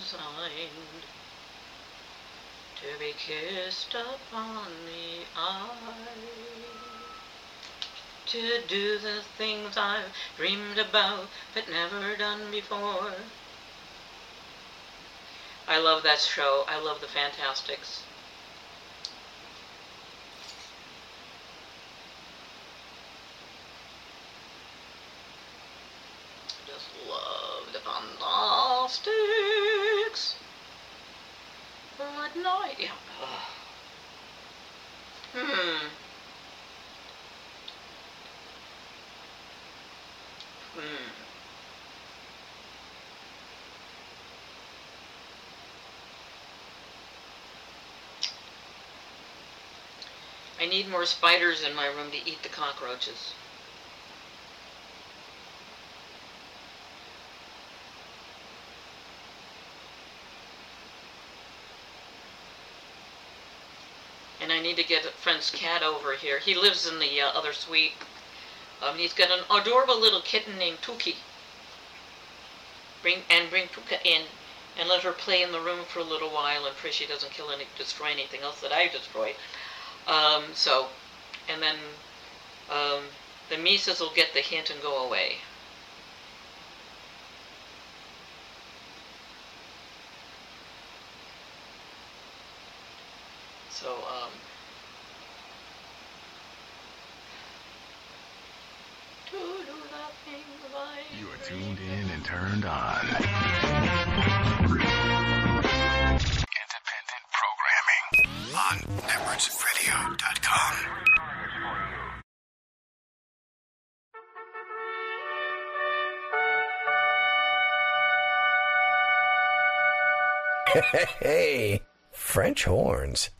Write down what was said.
resigned to be kissed upon the eye, to do the things I've dreamed about but never done before. I love that show. I love the Fantastics. Just love the Fantastics. Good night. Yeah. I need more spiders in my room to eat the cockroaches. And I need to get a friend's cat over here. He lives in the other suite. He's got an adorable little kitten named Tuki. Bring Tuka in and let her play in the room for a little while and pray she doesn't destroy anything else that I destroyed. And then the Mises will get the hint and go away. So, you are tuned in and turned on. Independent programming on networksradio.com. Hey, French horns.